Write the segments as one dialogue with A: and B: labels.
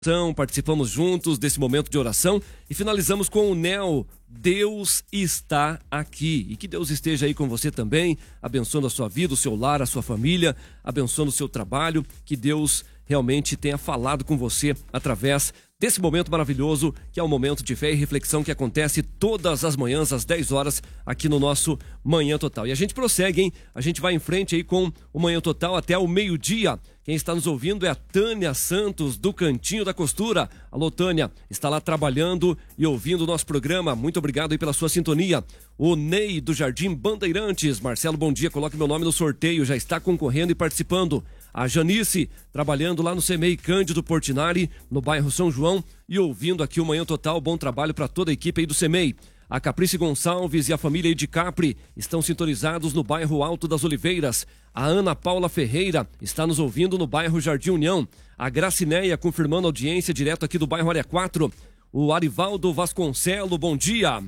A: Participamos juntos desse momento de oração e finalizamos com o Neo, Deus está aqui. E que Deus esteja aí com você também, abençoando a sua vida, o seu lar, a sua família, abençoando o seu trabalho, que Deus realmente tenha falado com você através desse momento maravilhoso, que é o momento de fé e reflexão que acontece todas as manhãs às 10 horas aqui no nosso Manhã Total. E a gente prossegue, hein? A gente vai em frente aí com o Manhã Total até o meio-dia. Quem está nos ouvindo é a Tânia Santos, do Cantinho da Costura. Alô, Tânia, está lá trabalhando e ouvindo o nosso programa. Muito obrigado aí pela sua sintonia. O Ney, do Jardim Bandeirantes. Marcelo, bom dia, coloque meu nome no sorteio, já está concorrendo e participando. A Janice, trabalhando lá no CEMEI Cândido Portinari, no bairro São João, e ouvindo aqui o Manhã Total. Bom trabalho para toda a equipe aí do CEMEI. A Caprice Gonçalves e a família de Capri estão sintonizados no bairro Alto das Oliveiras. A Ana Paula Ferreira está nos ouvindo no bairro Jardim União. A Gracineia confirmando audiência direto aqui do bairro Área 4. O Arivaldo Vasconcelo, bom dia.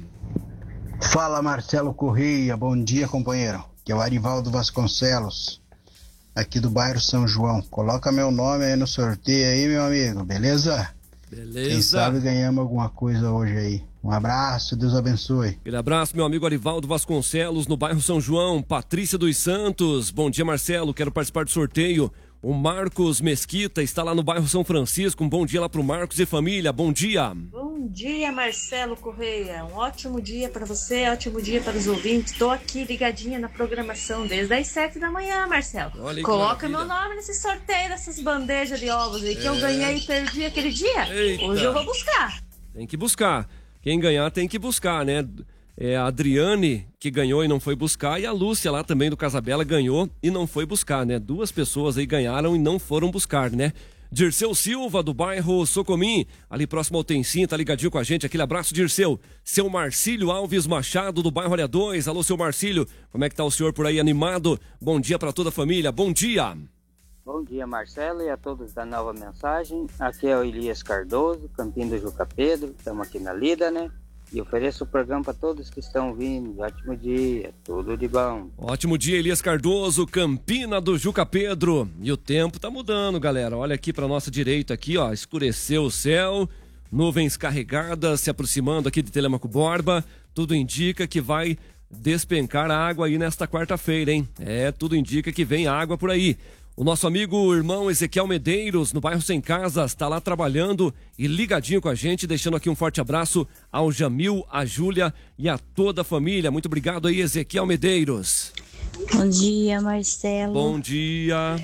B: Fala, Marcelo Correia, bom dia, companheiro. Que é o Arivaldo Vasconcelos, aqui do bairro São João. Coloca meu nome aí no sorteio aí, meu amigo, beleza?
A: Beleza.
B: Quem sabe ganhamos alguma coisa hoje aí. Um abraço, Deus abençoe.
A: Aquele abraço, meu amigo Arivaldo Vasconcelos, no bairro São João. Patrícia dos Santos, bom dia, Marcelo, quero participar do sorteio. O Marcos Mesquita está lá no bairro São Francisco. Um bom dia lá pro Marcos e família, bom dia.
C: Bom dia, Marcelo Correia. Um ótimo dia para você, ótimo dia para os ouvintes. Estou aqui ligadinha na programação desde as 7 da manhã, Marcelo. Coloca meu nome nesse sorteio dessas bandejas de ovos aí que eu ganhei e perdi aquele dia.
A: Eita.
C: Hoje eu vou buscar.
A: Tem que buscar. Quem ganhar tem que buscar, né? É a Adriane que ganhou e não foi buscar, e a Lúcia lá também do Casabela ganhou e não foi buscar, né? Duas pessoas aí ganharam e não foram buscar, né? Dirceu Silva, do bairro Socomim, ali próximo ao Tensim, tá ligadinho com a gente. Aquele abraço, Dirceu. Seu Marcílio Alves Machado, do bairro Área 2. Alô, seu Marcílio, como é que tá o senhor por aí, animado? Bom dia para toda a família, bom dia.
D: Bom dia, Marcelo, e a todos da Nova Mensagem. Aqui é o Elias Cardoso, Campinho do Juca Pedro. Estamos aqui na lida, né? E ofereço o programa para todos que estão vindo. Ótimo dia, tudo de bom.
A: Ótimo dia, Elias Cardoso, Campina do Juca Pedro. E o tempo tá mudando, galera. Olha aqui para nossa direita aqui, ó, escureceu o céu, nuvens carregadas se aproximando aqui de Telêmaco Borba. Tudo indica que vai despencar a água aí nesta quarta-feira, hein? Tudo indica que vem água por aí. O nosso amigo, o irmão Ezequiel Medeiros, no bairro Sem Casas, está lá trabalhando e ligadinho com a gente, deixando aqui um forte abraço ao Jamil, a Júlia e a toda a família. Muito obrigado aí, Ezequiel Medeiros.
E: Bom dia, Marcelo.
A: Bom dia.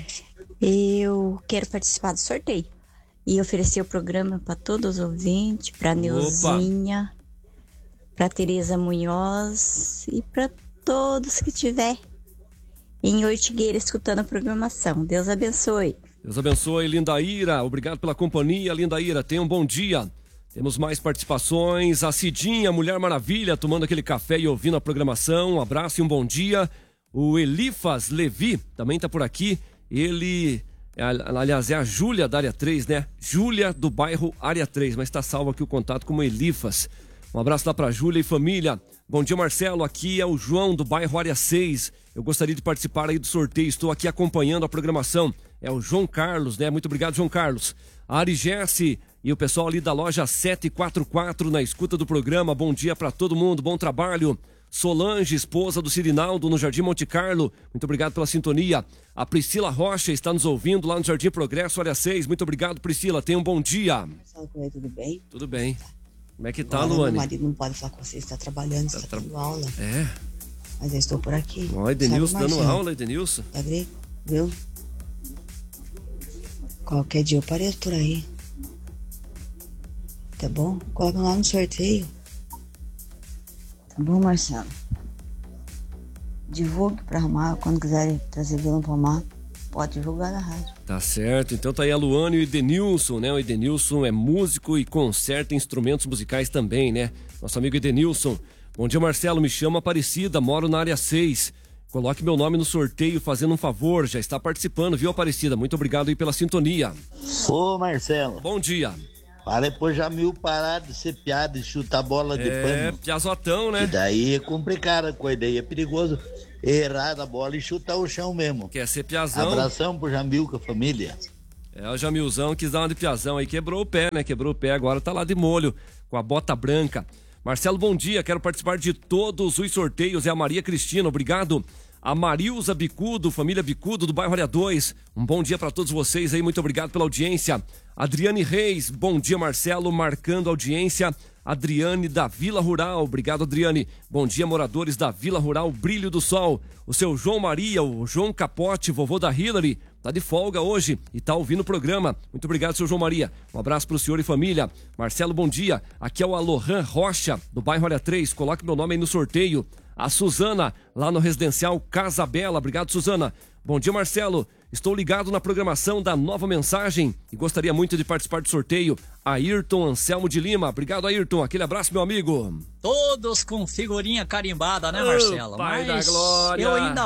E: Eu quero participar do sorteio e oferecer o programa para todos os ouvintes, para Neuzinha, para Tereza Munhoz e para todos que tiver em Ortigueira escutando a programação. Deus abençoe.
A: Deus abençoe, Lindaíra. Obrigado pela companhia, Lindaíra. Tenha um bom dia. Temos mais participações. A Cidinha, Mulher Maravilha, tomando aquele café e ouvindo a programação. Um abraço e um bom dia. O Elifas Levi também está por aqui. Ele, aliás, é a Júlia da Área 3, né? Júlia do bairro Área 3, mas está salvo aqui o contato como Elifas. Um abraço lá para Júlia e família. Bom dia, Marcelo. Aqui é o João do bairro Área 6. Eu gostaria de participar aí do sorteio. Estou aqui acompanhando a programação. É o João Carlos, né? Muito obrigado, João Carlos. A Ari Jesse e o pessoal ali da loja 744 na escuta do programa. Bom dia para todo mundo. Bom trabalho. Solange, esposa do Cirinaldo, no Jardim Monte Carlo. Muito obrigado pela sintonia. A Priscila Rocha está nos ouvindo lá no Jardim Progresso, Área 6. Muito obrigado, Priscila. Tenha um bom dia.
F: Marcelo Correia, tudo bem?
A: Tudo bem. Como é que tá,
F: Agora,
A: Luane?
F: Meu marido não pode falar com você, está trabalhando, está dando aula. Mas eu estou por aqui.
A: Ó, Edenilson dando aula, Edenilson.
F: Tá vendo? Viu? Qualquer dia eu pareço por aí. Tá bom? Coloca lá no sorteio. Tá bom, Marcelo? Divulgue para arrumar. Quando quiser trazer violão para arrumar, pode divulgar na rádio.
A: Tá certo. Então tá aí a Luane e o Edenilson, né? O Edenilson é músico e conserta instrumentos musicais também, né? Nosso amigo Edenilson. Bom dia, Marcelo. Me chamo Aparecida, moro na Área 6. Coloque meu nome no sorteio, fazendo um favor. Já está participando, viu, Aparecida? Muito obrigado aí pela sintonia.
G: Ô, Marcelo.
A: Bom dia.
G: Para depois Jamil parar de ser piada e chutar bola de pano.
A: É, piazotão, né?
G: E daí é complicado a coisa, daí é perigoso errar a bola e chutar o chão mesmo.
A: Quer ser piazão?
G: Abração pro Jamil com a família.
A: O Jamilzão quis dar uma de piazão aí, quebrou o pé, né? Quebrou o pé, agora tá lá de molho, com a bota branca. Marcelo, bom dia, quero participar de todos os sorteios, é a Maria Cristina, obrigado. A Marilza Bicudo, família Bicudo do bairro Área 2, um bom dia para todos vocês aí, muito obrigado pela audiência. Adriane Reis, bom dia Marcelo, marcando audiência. Adriane da Vila Rural, obrigado Adriane. Bom dia moradores da Vila Rural, Brilho do Sol. O seu João Maria, o João Capote, vovô da Hillary, tá de folga hoje e tá ouvindo o programa. Muito obrigado, seu João Maria. Um abraço pro senhor e família. Marcelo, bom dia. Aqui é o Alohan Rocha, do bairro Área 3. Coloque meu nome aí no sorteio. A Suzana, lá no residencial Casa Bela. Obrigado, Suzana. Bom dia, Marcelo. Estou ligado na programação da Nova Mensagem e gostaria muito de participar do sorteio. Ayrton Anselmo de Lima. Obrigado, Ayrton. Aquele abraço, meu amigo.
H: Todos com figurinha carimbada, né, Marcelo?
A: Pai
H: Mas
A: da glória.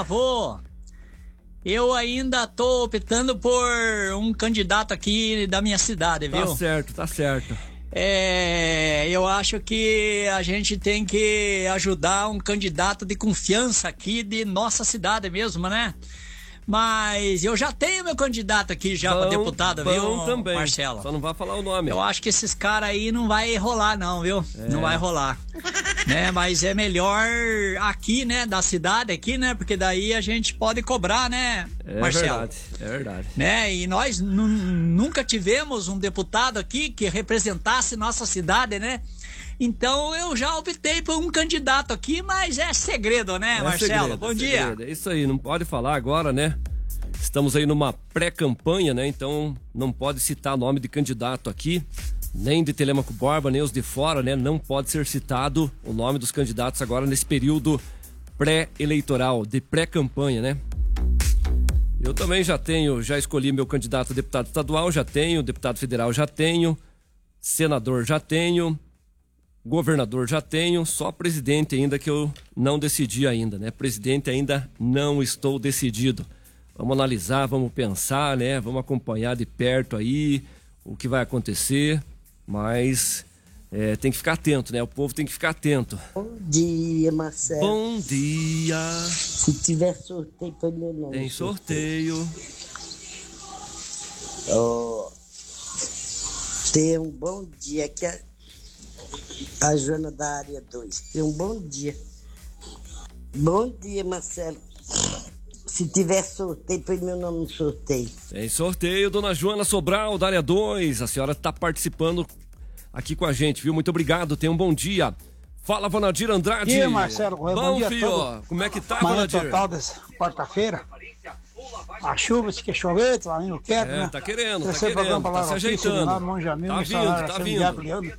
H: Eu ainda tô optando por um candidato aqui da minha cidade, viu?
A: Tá certo.
H: Eu acho que a gente tem que ajudar um candidato de confiança aqui de nossa cidade mesmo, né? Mas eu já tenho meu candidato aqui já para deputado, viu,
A: também.
H: Marcelo?
A: Só não vai falar o nome.
H: Eu acho que esses caras aí não vai rolar não, viu? Não vai rolar. Né? Mas é melhor aqui, né, da cidade aqui, né? Porque daí a gente pode cobrar, né, Marcelo?
A: É verdade.
H: Né? E nós nunca tivemos um deputado aqui que representasse nossa cidade, né? Então eu já optei por um candidato aqui, mas é segredo, né, Marcelo?
A: Segredo,
H: bom dia.
A: Segredo. É isso aí, não pode falar agora, né? Estamos aí numa pré-campanha, né? Então não pode citar nome de candidato aqui, nem de Telêmaco Borba, nem os de fora, né? Não pode ser citado o nome dos candidatos agora nesse período pré-eleitoral, de pré-campanha, né? Eu também já escolhi meu candidato a deputado estadual, já tenho, deputado federal já tenho, senador já tenho, governador já tenho, só presidente ainda que eu não decidi ainda, né? Presidente ainda não estou decidido. Vamos analisar, vamos pensar, né? Vamos acompanhar de perto aí o que vai acontecer, mas tem que ficar atento, né? O povo tem que ficar atento.
I: Bom dia, Marcelo.
A: Bom dia.
I: Se tiver sorteio, foi meu nome.
A: Tem sorteio.
I: Tenha um bom dia aqui. A Joana da Área 2. Tenha um bom dia. Bom dia, Marcelo. Se tiver sorteio, põe meu nome no sorteio.
A: Tem sorteio, dona Joana Sobral, da Área 2. A senhora está participando aqui com a gente, viu? Muito obrigado, tenha um bom dia. Fala, Vanadir Andrade.
J: E aí, Marcelo, bom dia
A: filho.
J: Todo.
A: Como é que tá,
J: Manhã
A: Vanadir?
J: Total dessa quarta-feira. A chuva, se quer chover, lá nem no quieto, né?
A: Tá querendo,
J: tá se ajeitando.
A: Tá vindo.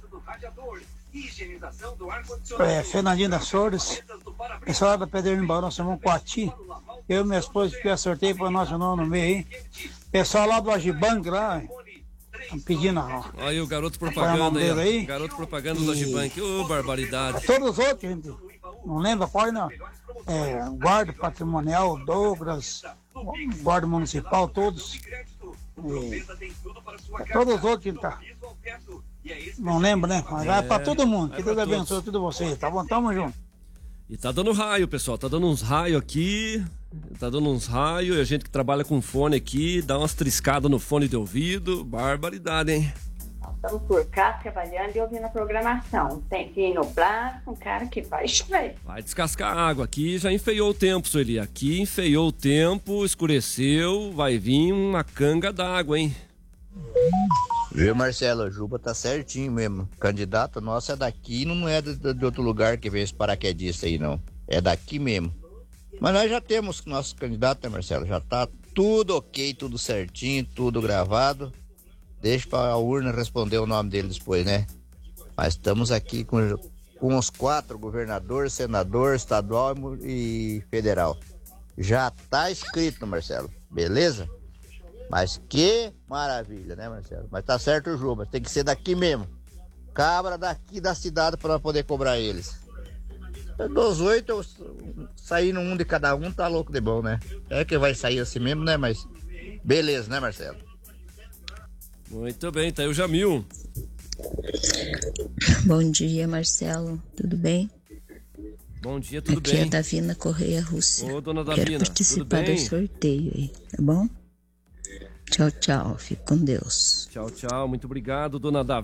J: Fernandinho das Flores, pessoal da Pedreira em Barão, Simão Coati. Eu e minha esposa que sorteio para nosso nome no meio aí. Pessoal lá do Agibank lá, pedindo.
A: Olha aí o garoto propaganda aí. Garoto propaganda do Agibank. Barbaridade.
J: Todos os outros, gente. Não lembra, pode não. Guarda patrimonial, Douglas, guarda municipal, todos. Todos os outros que tá. Não lembro, né? Mas vai pra todo mundo. Que Deus abençoe todos vocês. Tá bom? Tamo junto.
A: E tá dando raio, pessoal. Tá dando uns raios aqui. Tá dando uns raios. E a gente que trabalha com fone aqui, dá umas triscadas no fone de ouvido. Barbaridade, hein?
K: Estamos por cá trabalhando e ouvindo a programação. Tem que ir no plástico, um cara que vai chover.
A: Vai descascar a água. Aqui já enfeiou o tempo, Sueli. Aqui enfeiou o tempo, escureceu. Vai vir uma canga d'água, hein?
G: Viu, Marcelo? A Juba tá certinho mesmo. O candidato nosso é daqui, não é de outro lugar que vem esse paraquedista aí, não. É daqui mesmo. Mas nós já temos nosso candidato, né, Marcelo? Já tá tudo ok, tudo certinho, tudo gravado. Deixa pra urna responder o nome dele depois, né? Mas estamos aqui com os 4, governador, senador, estadual e federal. Já tá escrito, Marcelo. Beleza? Mas que maravilha, né, Marcelo? Mas tá certo o Juba, tem que ser daqui mesmo. Cabra daqui da cidade para poder cobrar eles. Dos 8, saindo um de cada um, tá louco de bom, né? É que vai sair assim mesmo, né? Mas beleza, né, Marcelo?
A: Muito bem, tá aí o Jamil.
E: Bom dia, Marcelo. Tudo bem?
A: Bom dia, tudo
E: Aqui
A: bem?
E: Aqui é a Davina Correia Rússia.
A: Ô, dona Davina,
E: quero participar do sorteio aí, tá bom? Tchau, tchau. Fique com Deus.
A: Tchau, tchau. Muito obrigado, dona Davi.